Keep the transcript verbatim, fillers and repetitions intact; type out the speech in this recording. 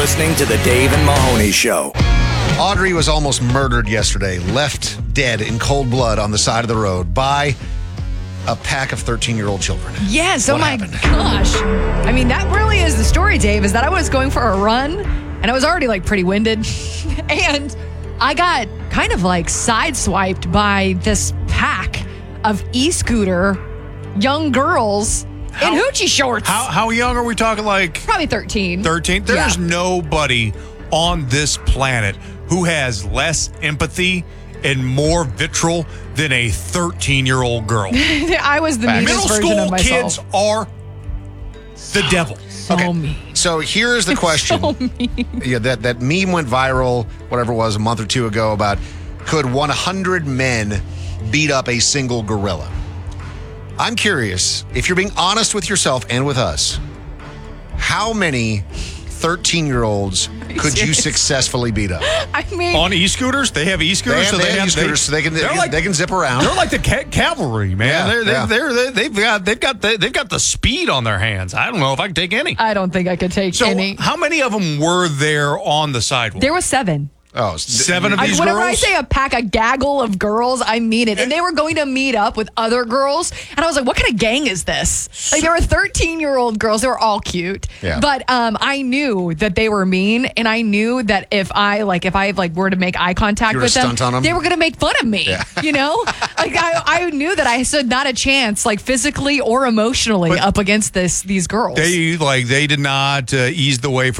listening to The Dave and Mahoney Show. Audrey was almost murdered yesterday, left dead in cold blood on the side of the road by a pack of thirteen-year-old children. Yes, What oh my happened? gosh. I mean, that really is the story, Dave, is that I was going for a run, and I was already, like, pretty winded, and I got kind of, like, sideswiped by this pack of e-scooter young girls How- in hoochie shorts. How how young are we talking? Like Probably thirteen. thirteen? There's Yeah. nobody on this planet who has less empathy and more vitriol than a thirteen-year-old girl. I was the Middle meanest Middle version of school myself. kids are the devil. So Okay. mean. So here's the question. So mean. Yeah, that, that meme went viral, whatever it was, a month or two ago about could one hundred men beat up a single gorilla? I'm curious, if you're being honest with yourself and with us, how many thirteen-year-olds could you serious? successfully beat up? I mean, On e-scooters, they have They e-scooters, have, so they they have have e-scooters, so they can, they they're can, like, they can zip around. They're like the ca- cavalry, man. Yeah, they're, yeah. they're, they're, they've got they've got the, they've got the speed on their hands. I don't know if I can take any. I don't think I could take So, any. how many of them were there on the sidewalk? There was seven. Oh, Seven of I, these whenever I girls? say a pack, a gaggle of girls, I mean it. And they were going to meet up with other girls. And I was like, what kind of gang is this? Like, there were thirteen-year-old girls. They were all cute. Yeah. But um, I knew that they were mean. And I knew that if I, like, if I, like, were to make eye contact You were with to them, stunt on them? they were going to make fun of me. Yeah. You know? Like, I, I knew that I stood not a chance, like, physically or emotionally But up against this these girls. They like they did not uh, ease the way for